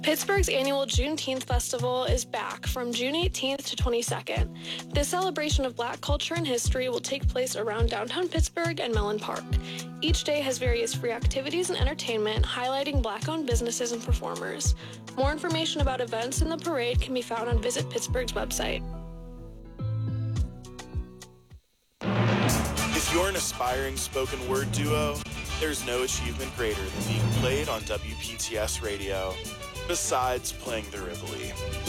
Pittsburgh's annual Juneteenth Festival is back from June 18th to 22nd. This celebration of Black culture and history will take place around downtown Pittsburgh and Mellon Park. Each day has various free activities and entertainment highlighting Black-owned businesses and performers. More information about events in the parade can be found on Visit Pittsburgh's website. If you're an aspiring spoken word duo, there's no achievement greater than being played on WPTS radio, besides playing the Rivoli.